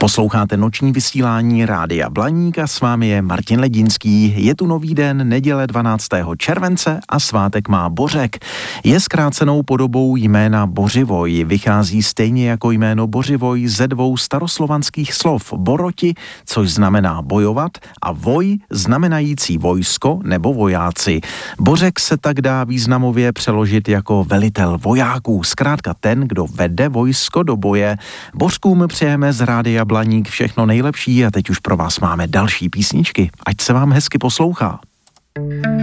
Posloucháte noční vysílání Rádia Blaník a s vámi je Martin Ledinský. Je tu nový den, neděle 12. července a svátek má Bořek. Je zkrácenou podobou jména Bořivoj. Vychází stejně jako jméno Bořivoj ze dvou staroslovanských slov boroti, což znamená bojovat, a voj znamenající vojsko nebo vojáci. Bořek se tak dá významově přeložit jako velitel vojáků, zkrátka ten, kdo vede vojsko do boje. Bořkům přejeme z Rádia Blaník všechno nejlepší a teď už pro vás máme další písničky. Ať se vám hezky poslouchá.